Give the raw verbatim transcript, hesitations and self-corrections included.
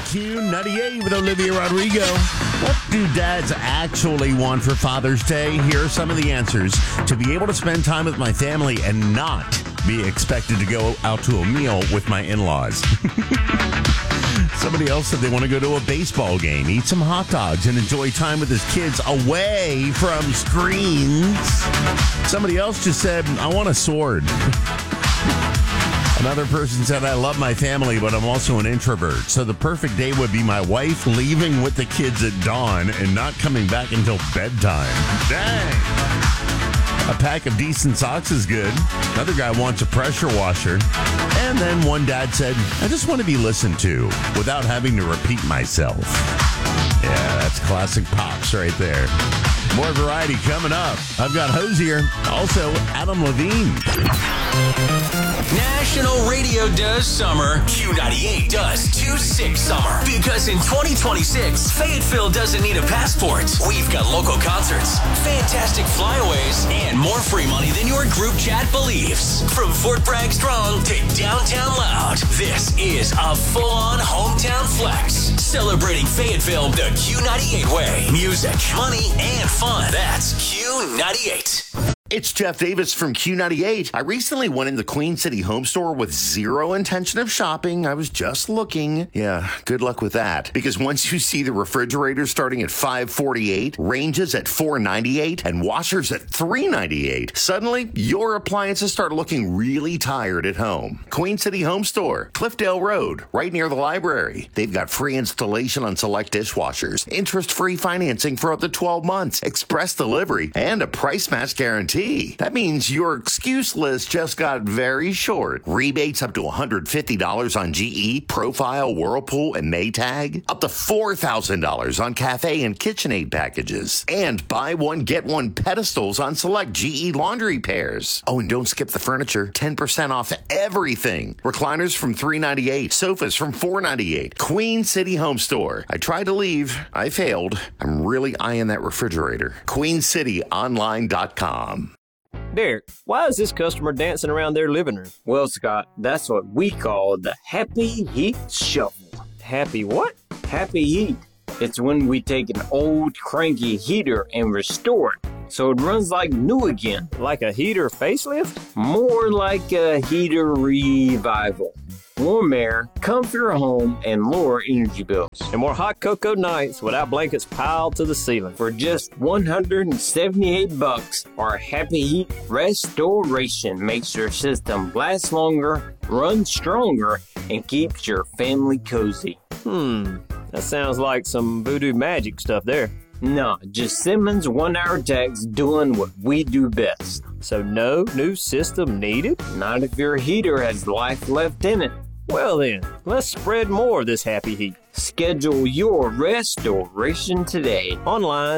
Q ninety-eight with Olivia Rodrigo. What do dads actually want for Father's Day? Here are some of the answers. To be able to spend time with my family and not be expected to go out to a meal with my in-laws. Somebody else said they want to go to a baseball game, eat some hot dogs, and enjoy time with his kids away from screens. Somebody else just said, I want a sword. Another person said, I love my family, but I'm also an introvert. So the perfect day would be my wife leaving with the kids at dawn and not coming back until bedtime. Dang. A pack of decent socks is good. Another guy wants a pressure washer. And then one dad said, I just want to be listened to without having to repeat myself. Yeah, that's classic Pops right there. More variety coming up. I've got Hosier, also Adam Levine. National Radio does summer, Q ninety-eight does two six summer. Because in twenty twenty-six, Fayetteville doesn't need a passport. We've got local concerts, fantastic flyaways, and more free money than your group chat believes. From Fort Bragg Strong to Downtown Loud, this is a full-on hometown flex. Celebrating Fayetteville the Q ninety-eight way. Music, money, and fun. That's Q ninety-eight. It's Jeff Davis from Q ninety-eight. I recently went in the Queen City Home Store with zero intention of shopping. I was just looking. Yeah, good luck with that. Because once you see the refrigerator starting at five forty-eight, ranges at four ninety-eight, and washers at three ninety-eight, suddenly your appliances start looking really tired at home. Queen City Home Store, Cliffdale Road, right near the library. They've got free installation on select dishwashers, interest-free financing for up to twelve months, express delivery, and a price match guarantee. That means your excuse list just got very short. Rebates up to one hundred fifty dollars on G E, Profile, Whirlpool, and Maytag. Up to four thousand dollars on Cafe and KitchenAid packages. And buy one, get one pedestals on select G E laundry pairs. Oh, and don't skip the furniture. ten percent off everything. Recliners from three ninety-eight. Sofas from four ninety-eight. Queen City Home Store. I tried to leave. I failed. I'm really eyeing that refrigerator. queen city online dot com. Derek, why is this customer dancing around their living room? Well, Scott, that's what we call the Happy Heat Shuffle. Happy what? Happy Heat. It's when we take an old cranky heater and restore it so it runs like new again. Like a heater facelift? More like a heater revival. Warm air, comfier home, and lower energy bills. And more hot cocoa nights without blankets piled to the ceiling. For just one hundred seventy-eight bucks, our Happy Heat Restoration makes your system last longer, run stronger, and keeps your family cozy. Hmm, that sounds like some voodoo magic stuff there. No, just Simmons one-hour techs doing what we do best. So no new system needed? Not if your heater has life left in it. Well then, let's spread more of this happy heat. Schedule your restoration today. Online.